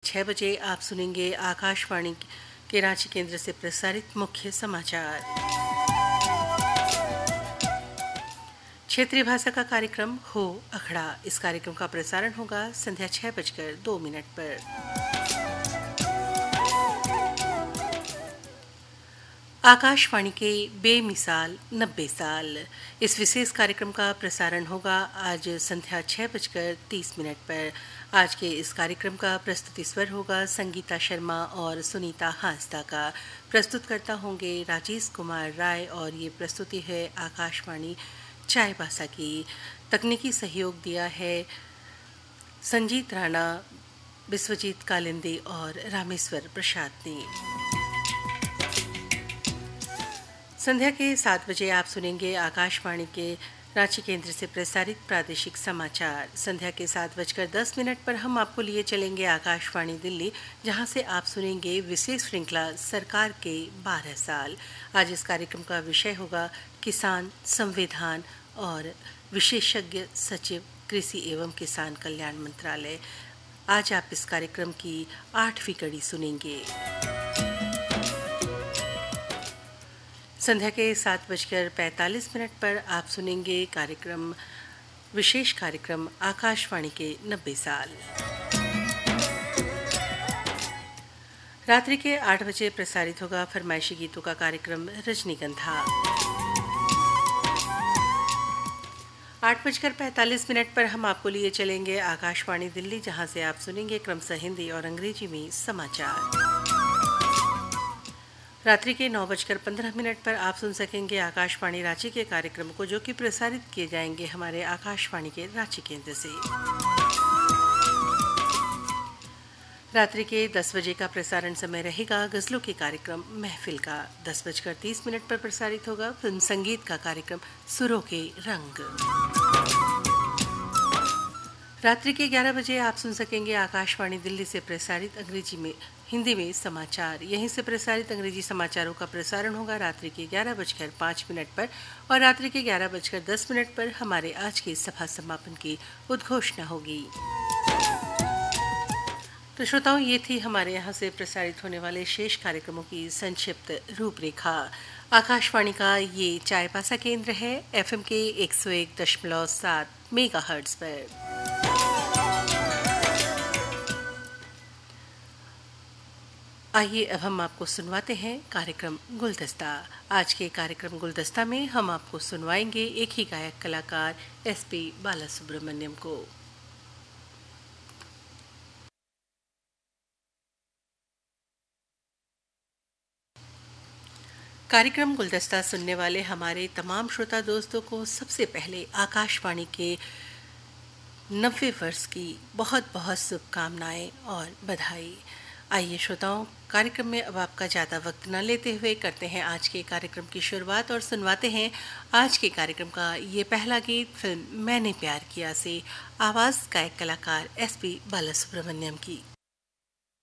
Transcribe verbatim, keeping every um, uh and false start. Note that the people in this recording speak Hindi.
छह बजे आप सुनेंगे आकाशवाणी के रांची केंद्र से प्रसारित मुख्य समाचार। क्षेत्रीय भाषा का कार्यक्रम हो अखड़ा। इस कार्यक्रम का प्रसारण होगा संध्या छह बजकर दो मिनट पर। आकाशवाणी के बेमिसाल नब्बे साल, इस विशेष कार्यक्रम का प्रसारण होगा आज संध्या छह बजकर तीस मिनट पर। आज के इस कार्यक्रम का प्रस्तुति स्वर होगा संगीता शर्मा और सुनीता हांसदा का। प्रस्तुतकर्ता होंगे राजेश कुमार राय और ये प्रस्तुति है आकाशवाणी चाईबासा की। तकनीकी सहयोग दिया है संजीत राणा, विश्वजीत कालिंदी और रामेश्वर प्रसाद ने। संध्या के सात बजे आप सुनेंगे आकाशवाणी के रांची केंद्र से प्रसारित प्रादेशिक समाचार। संध्या के सात बजकर दस मिनट पर हम आपको लिए चलेंगे आकाशवाणी दिल्ली, जहां से आप सुनेंगे विशेष श्रृंखला सरकार के बारह साल। आज इस कार्यक्रम का विषय होगा किसान संविधान और विशेषज्ञ सचिव कृषि एवं किसान कल्याण मंत्रालय। आज आप इस कार्यक्रम की आठवीं कड़ी सुनेंगे। संध्या के सात बजकर पैंतालीस मिनट पर आप सुनेंगे कार्यक्रम विशेष कार्यक्रम आकाशवाणी के नब्बे साल। रात्रि के आठ बजे प्रसारित होगा फरमाइशी गीतों का कार्यक्रम रजनीगंधा। आठ बजकर पैंतालीस मिनट पर हम आपको लिए चलेंगे आकाशवाणी दिल्ली, जहां से आप सुनेंगे क्रमशः हिंदी और अंग्रेजी में समाचार। रात्रि के नौ बजकर पंद्रह मिनट पर आप सुन सकेंगे आकाशवाणी रांची के कार्यक्रम को, जो कि प्रसारित किए जाएंगे हमारे आकाशवाणी के रांची केंद्र से। रात्रि के दस बजे का प्रसारण समय रहेगा गजलों के कार्यक्रम महफिल का। दस बजकर तीस मिनट पर प्रसारित होगा फिल्म संगीत का कार्यक्रम सुरों के रंग। रात्रि के ग्यारह बजे आप सुन सकेंगे आकाशवाणी दिल्ली से प्रसारित अंग्रेजी में हिंदी में समाचार। यहीं से प्रसारित अंग्रेजी समाचारों का प्रसारण होगा रात्रि के ग्यारह बजकर पाँच मिनट पर, और रात्रि के ग्यारह बजकर दस मिनट पर हमारे आज के सभा समापन की उद्घोषणा होगी। तो श्रोताओं, ये थी हमारे यहाँ से प्रसारित होने वाले शेष कार्यक्रमों की संक्षिप्त रूपरेखा। आकाशवाणी का ये चाईबासा केंद्र है एफएम के एक सौ एक दशमलव सात मेगाहर्ट्ज पर। आइए अब हम आपको सुनवाते हैं कार्यक्रम गुलदस्ता। आज के कार्यक्रम गुलदस्ता में हम आपको सुनवाएंगे एक ही गायक कलाकार एस पी बालासुब्रमण्यम को। कार्यक्रम गुलदस्ता सुनने वाले हमारे तमाम श्रोता दोस्तों को सबसे पहले आकाशवाणी के नब्बे वर्ष की बहुत बहुत शुभकामनाएं और बधाई। आइए श्रोताओं, कार्यक्रम में अब आपका ज़्यादा वक्त न लेते हुए करते हैं आज के कार्यक्रम की शुरुआत और सुनवाते हैं आज के कार्यक्रम का ये पहला गीत फिल्म मैंने प्यार किया से आवाज़ गायक कलाकार एस पी बालासुब्रमण्यम की।